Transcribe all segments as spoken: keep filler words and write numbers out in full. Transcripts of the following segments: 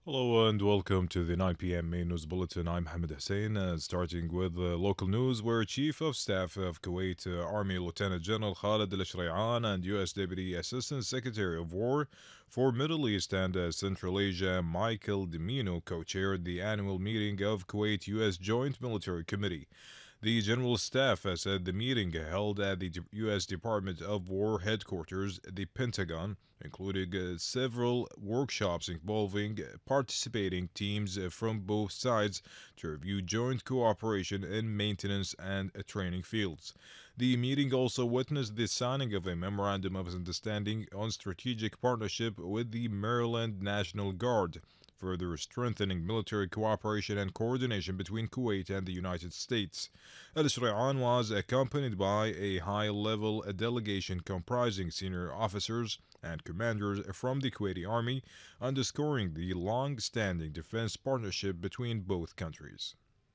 Hello and welcome to the nine p m main news bulletin. I'm Hamid Hussein, uh, starting with uh, local news where Chief of Staff of Kuwait uh, Army Lieutenant General Khalid Al Shri'an and U S Deputy Assistant Secretary of War for Middle East and uh, Central Asia Michael Dimino co-chaired the annual meeting of Kuwait U S Joint Military Committee. The General Staff uh, said the meeting held at the U S Department of War headquarters, the Pentagon, including uh, several workshops involving uh, participating teams uh, from both sides to review joint cooperation in maintenance and uh, training fields. The meeting also witnessed the signing of a memorandum of understanding on strategic partnership with the Maryland National Guard, further strengthening military cooperation and coordination between Kuwait and the United States. Al Shri'an was accompanied by a high level delegation comprising senior officers and commanders from the Kuwaiti Army, underscoring the long standing defense partnership between both countries.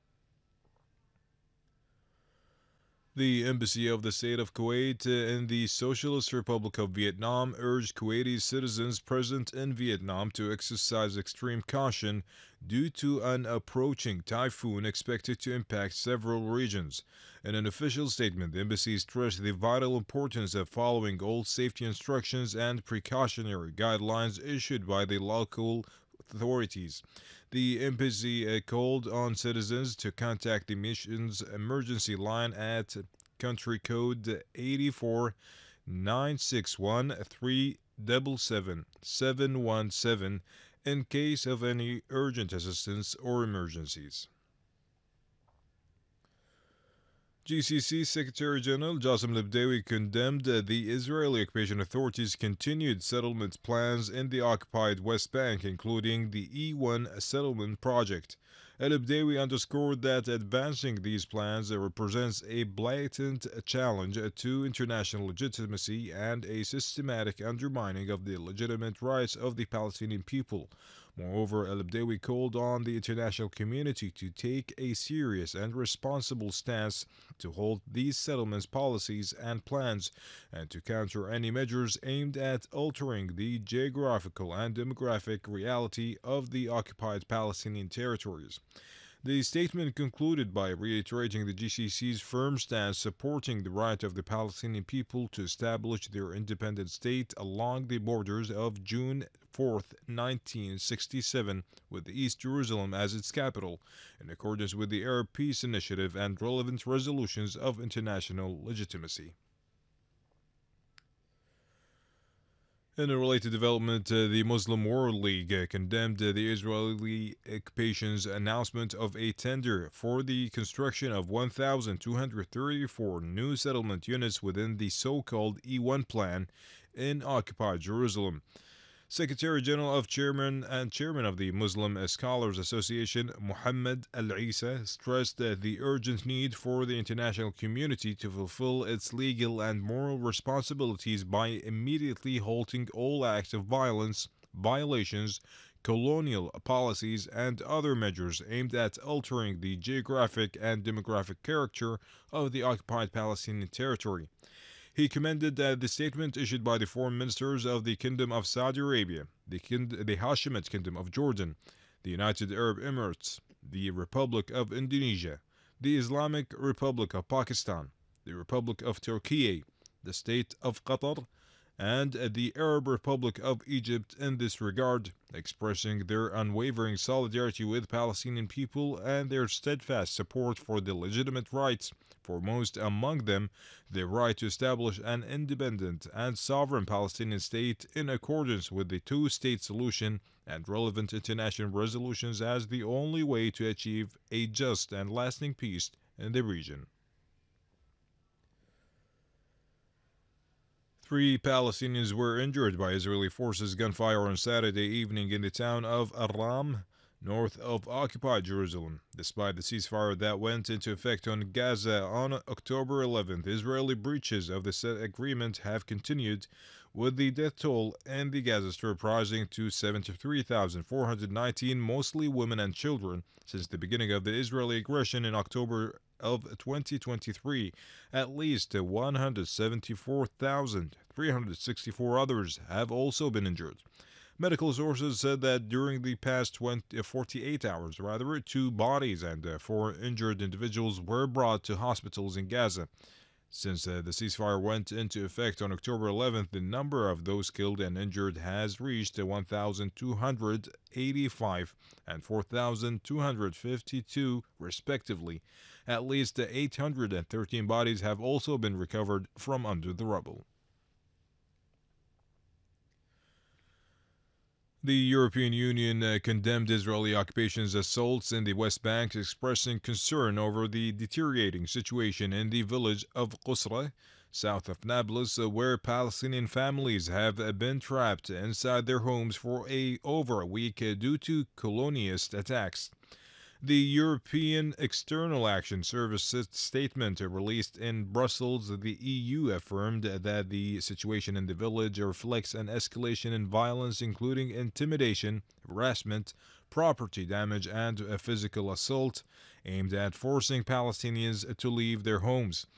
The Embassy of the State of Kuwait in the Socialist Republic of Vietnam urged Kuwaiti citizens present in Vietnam to exercise extreme caution due to an approaching typhoon expected to impact several regions. In an official statement, the embassy stressed the vital importance of following all safety instructions and precautionary guidelines issued by the local authorities. The embassy uh, called on citizens to contact the mission's emergency line at country code eight four nine six one three seven seven seven one seven in case of any urgent assistance or emergencies. G C C Secretary General Jassim Lebdewi condemned uh, the Israeli occupation authorities' continued settlement plans in the occupied West Bank, including the E one settlement project. Lebdewi underscored that advancing these plans uh, represents a blatant challenge to international legitimacy and a systematic undermining of the legitimate rights of the Palestinian people. Moreover, El Abdewi called on the international community to take a serious and responsible stance to hold these settlements policies and plans and to counter any measures aimed at altering the geographical and demographic reality of the occupied Palestinian territories. The statement concluded by reiterating the G C C's firm stance supporting the right of the Palestinian people to establish their independent state along the borders of June fourth, nineteen sixty-seven, with East Jerusalem as its capital, in accordance with the Arab Peace Initiative and relevant resolutions of international legitimacy. In a related development, uh, the Muslim World League uh, condemned uh, the Israeli occupation's announcement of a tender for the construction of one thousand two hundred thirty-four new settlement units within the so called E one plan in occupied Jerusalem. Secretary General of Chairman and Chairman of the Muslim Scholars Association, Muhammad Al Isa, stressed that the urgent need for the international community to fulfill its legal and moral responsibilities by immediately halting all acts of violence, violations, colonial policies, and other measures aimed at altering the geographic and demographic character of the occupied Palestinian territory. He commended uh, the statement issued by the foreign ministers of the Kingdom of Saudi Arabia, the, kind- the Hashemite Kingdom of Jordan, the United Arab Emirates, the Republic of Indonesia, the Islamic Republic of Pakistan, the Republic of Turkey, the State of Qatar, and the Arab Republic of Egypt in this regard, expressing their unwavering solidarity with Palestinian people and their steadfast support for the legitimate rights, foremost among them the right to establish an independent and sovereign Palestinian state in accordance with the two state solution and relevant international resolutions as the only way to achieve a just and lasting peace in the region. Three Palestinians were injured by Israeli forces' gunfire on Saturday evening in the town of Aram, north of occupied Jerusalem. Despite the ceasefire that went into effect on Gaza on October eleventh, Israeli breaches of the set agreement have continued, with the death toll in the Gaza Strip rising to seventy-three thousand four hundred nineteen, mostly women and children, since the beginning of the Israeli aggression in October of twenty twenty-three. At least one hundred seventy-four thousand three hundred sixty-four others have also been injured. Medical sources said that during the past twenty, uh, forty-eight hours, rather, two bodies and uh, four injured individuals were brought to hospitals in Gaza. Since uh, the ceasefire went into effect on October eleventh, the number of those killed and injured has reached one thousand two hundred eighty-five and four thousand two hundred fifty-two, respectively. At least eight hundred thirteen bodies have also been recovered from under the rubble. The European Union uh, condemned Israeli occupation's assaults in the West Bank, expressing concern over the deteriorating situation in the village of Qusra, south of Nablus, uh, where Palestinian families have uh, been trapped inside their homes for a, over a week uh, due to colonialist attacks. The European External Action Service statement released in Brussels, the E U affirmed that the situation in the village reflects an escalation in violence, including intimidation, harassment, property damage, and a physical assault aimed at forcing Palestinians to leave their homes.